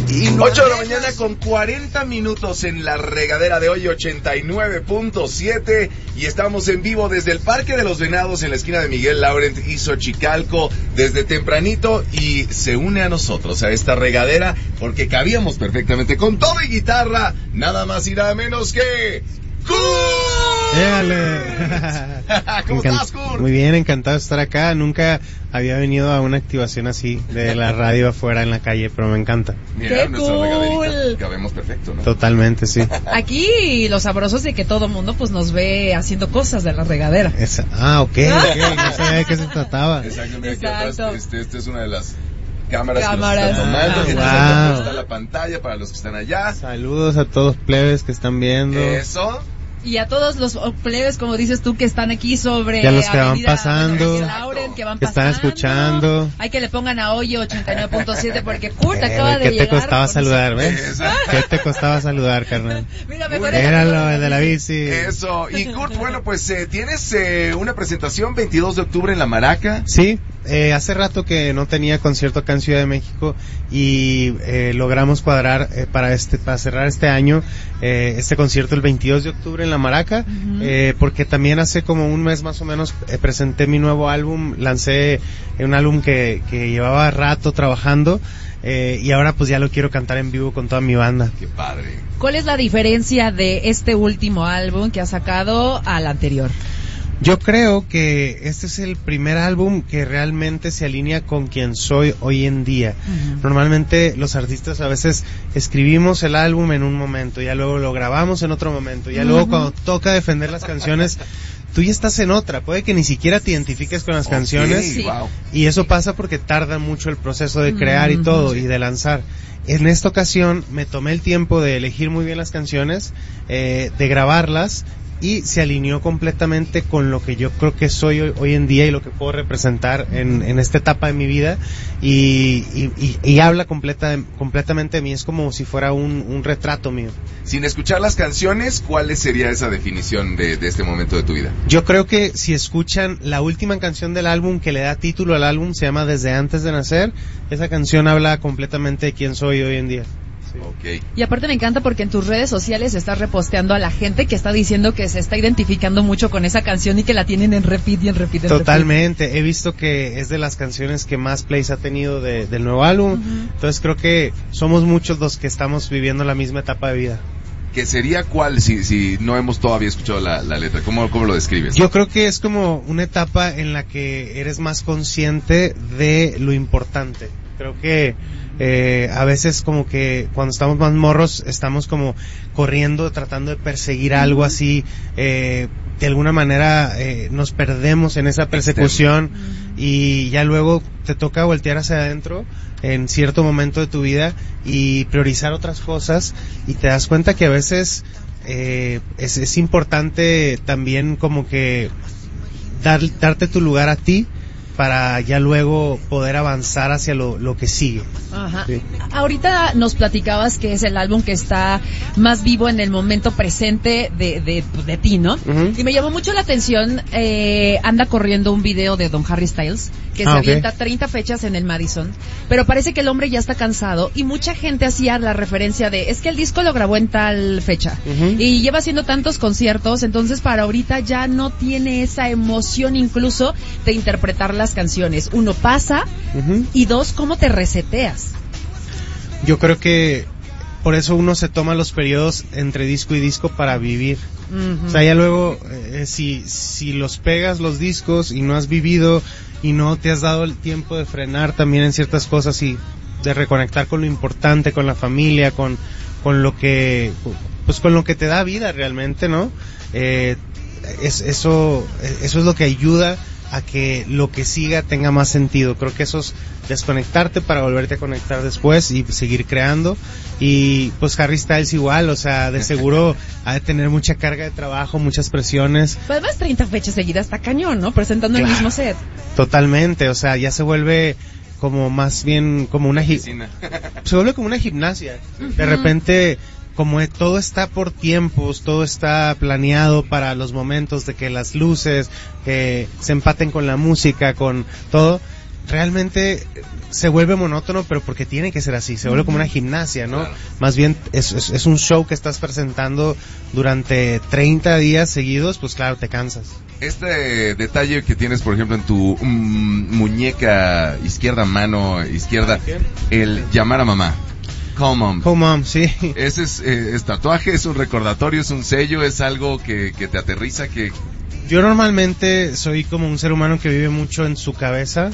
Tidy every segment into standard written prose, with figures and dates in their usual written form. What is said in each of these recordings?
8 de la mañana con 40 minutos en la regadera de hoy, 89.7, y estamos en vivo desde el Parque de los Venados en la esquina de Miguel Laurent y Xochicalco desde tempranito, y se une a nosotros a esta regadera porque cabíamos perfectamente con todo y guitarra, nada más y nada menos que ¡Kurt! ¿Cómo estás, Kurt? Muy bien, encantado de estar acá. Nunca había venido a una activación así de la radio afuera en la calle, pero me encanta. Mira, ¡qué nuestra cool! regaderita, cabemos perfecto, ¿no? Totalmente, sí. Aquí lo sabroso es de que todo mundo pues nos ve haciendo cosas de la regadera. Ok, no sabía de qué se trataba. Exactamente, Exacto. Aquí atrás, esta es una de las cámaras que nos Cámaras. está tomando. Wow. Está la pantalla para los que están allá. Saludos a todos plebes que están viendo. Eso. Y a todos los plebes, como dices tú, que están aquí sobre Y a los que van Avenida pasando, Miguel Laurent, que van que están pasando. escuchando. Hay que le pongan a hoyo 89.7 porque Kurt acaba de ¿Qué llegar. te costaba con saludar, su- ves? ¿Qué te costaba saludar, carnal? Mira, mejor Era lo de la bici. Eso. Y Kurt, bueno, pues tienes una presentación 22 de octubre en La Maraca. Sí, hace rato que no tenía concierto acá en Ciudad de México y logramos cuadrar para cerrar este año este concierto el 22 de octubre en La Maraca, porque también hace como un mes más o menos presenté mi nuevo álbum, lancé un álbum que llevaba rato trabajando y ahora pues ya lo quiero cantar en vivo con toda mi banda. Qué padre. ¿Cuál es la diferencia de este último álbum que has sacado al anterior? Yo creo que este es el primer álbum que realmente se alinea con quien soy hoy en día. Normalmente los artistas a veces escribimos el álbum en un momento, ya luego lo grabamos en otro momento, ya luego cuando toca defender las canciones, tú ya estás en otra, puede que ni siquiera te identifiques con las canciones, Sí, wow. y eso pasa porque tarda mucho el proceso de crear y todo, y de lanzar. En esta ocasión me tomé el tiempo de elegir muy bien las canciones, de grabarlas, y se alineó completamente con lo que yo creo que soy hoy en día y lo que puedo representar en esta etapa de mi vida, y habla completamente de mí. Es como si fuera un retrato mío. Sin escuchar las canciones, ¿cuál sería esa definición de este momento de tu vida? Yo creo que si escuchan la última canción del álbum que le da título al álbum, se llama Desde Antes de Nacer, esa canción habla completamente de quién soy hoy en día. Sí. Ok. Y aparte me encanta porque en tus redes sociales estás reposteando a la gente que está diciendo que se está identificando mucho con esa canción y que la tienen en repeat y en repeat. Totalmente, he visto que es de las canciones que más plays ha tenido del nuevo álbum, entonces creo que somos muchos los que estamos viviendo la misma etapa de vida. ¿Qué sería cuál si no hemos todavía escuchado la letra? ¿Cómo lo describes? Yo creo que es como una etapa en la que eres más consciente de lo importante. Creo que a veces como que cuando estamos más morros estamos como corriendo, tratando de perseguir algo así, de alguna manera nos perdemos en esa persecución y ya luego te toca voltear hacia adentro en cierto momento de tu vida y priorizar otras cosas, y te das cuenta que a veces es importante también como que darte tu lugar a ti para ya luego poder avanzar hacia lo que sigue. Ajá. Sí. Ahorita nos platicabas que es el álbum que está más vivo en el momento presente de ti, ¿no? Y me llamó mucho la atención, anda corriendo un video de Don Harry Styles, que se avienta 30 fechas en el Madison, pero parece que el hombre ya está cansado, y mucha gente hacía la referencia de, es que el disco lo grabó en tal fecha, y lleva haciendo tantos conciertos, entonces para ahorita ya no tiene esa emoción incluso de interpretar las canciones. Uno, pasa, y dos, ¿cómo te reseteas? Yo creo que por eso uno se toma los periodos entre disco y disco para vivir. O sea, ya luego, si los pegas los discos y no has vivido y no te has dado el tiempo de frenar también en ciertas cosas y de reconectar con lo importante, con la familia, con lo que, pues con lo que te da vida realmente, ¿no? Eso es lo que ayuda a que lo que siga tenga más sentido. Creo que eso es desconectarte para volverte a conectar después y seguir creando. Y pues Harry Styles igual, o sea, de seguro ha de tener mucha carga de trabajo, muchas presiones. Pues además 30 fechas seguidas está cañón, ¿no? Presentando el mismo set. Totalmente, o sea, ya se vuelve como más bien como se vuelve como una gimnasia. De repente, como todo está por tiempos, todo está planeado para los momentos de que las luces se empaten con la música, con todo, realmente se vuelve monótono, pero porque tiene que ser así, se vuelve como una gimnasia, ¿no? Claro. Más bien es un show que estás presentando durante 30 días seguidos, pues claro, te cansas. Este detalle que tienes, por ejemplo, en tu muñeca izquierda, mano izquierda, el llamar a mamá. Call mom. Call mom, sí. Ese es tatuaje, es un recordatorio, es un sello, es algo que te aterriza, que... Yo normalmente soy como un ser humano que vive mucho en su cabeza.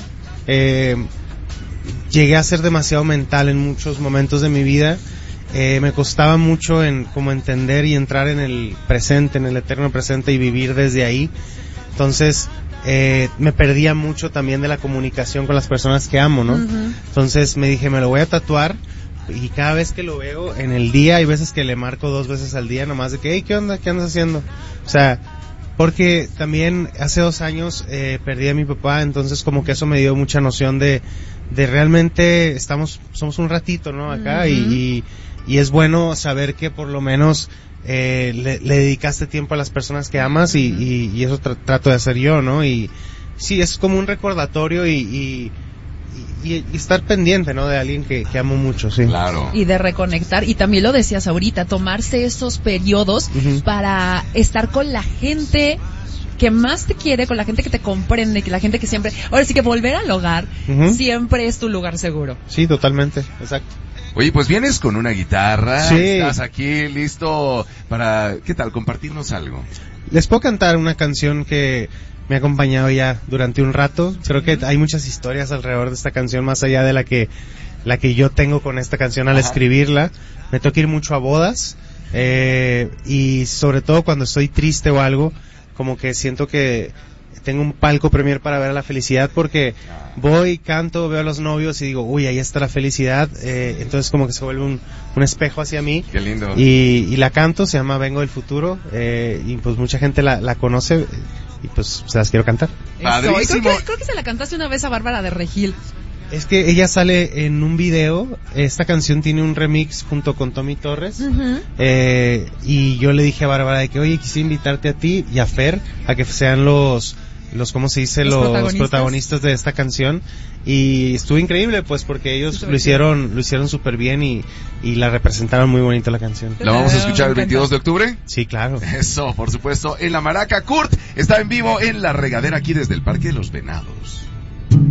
Llegué a ser demasiado mental en muchos momentos de mi vida. Me costaba mucho en como entender y entrar en el presente, en el eterno presente y vivir desde ahí. Entonces, me perdía mucho también de la comunicación con las personas que amo, ¿no? Uh-huh. Entonces me dije, me lo voy a tatuar. Y cada vez que lo veo en el día, hay veces que le marco 2 veces al día nomás de que, hey, ¿qué onda? ¿Qué andas haciendo? O sea, porque también hace 2 años perdí a mi papá, entonces como que eso me dio mucha noción de realmente somos un ratito, ¿no? Acá, uh-huh. y es bueno saber que por lo menos le dedicaste tiempo a las personas que amas y eso trato de hacer yo, ¿no? Y sí, es como un recordatorio y estar pendiente, ¿no? De alguien que amo mucho, sí. Claro. Y de reconectar, y también lo decías ahorita, tomarse esos periodos uh-huh. para estar con la gente que más te quiere, con la gente que te comprende, que la gente que siempre... Ahora sí que volver al hogar uh-huh. siempre es tu lugar seguro. Sí, totalmente, exacto. Oye, pues vienes con una guitarra, sí. Estás aquí listo para, ¿qué tal? Compartirnos algo. Les puedo cantar una canción que me ha acompañado ya durante un rato. Creo que hay muchas historias alrededor de esta canción, más allá de la que yo tengo con esta canción al escribirla. Me toca ir mucho a bodas, y sobre todo cuando estoy triste o algo, como que siento que tengo un palco premier para ver la felicidad, porque voy, canto, veo a los novios y digo, uy, ahí está la felicidad, entonces como que se vuelve un espejo hacia mí. Qué lindo. Y la canto, se llama Vengo del Futuro, y pues mucha gente la conoce, y pues se las quiero cantar. Padrísimo. Creo que se la cantaste una vez a Bárbara de Regil. Es que ella sale en un video, esta canción tiene un remix junto con Tommy Torres, uh-huh. Y yo le dije a Bárbara de que, oye, quisiera invitarte a ti y a Fer a que sean los ¿cómo se dice? Los protagonistas de esta canción, y estuvo increíble, pues, porque ellos lo hicieron súper bien y la representaron muy bonito la canción. ¿La vamos a escuchar el 22 de octubre? Sí, claro. Eso, por supuesto, en la Maraca. Kurt está en vivo en La Regadera, aquí desde el Parque de los Venados.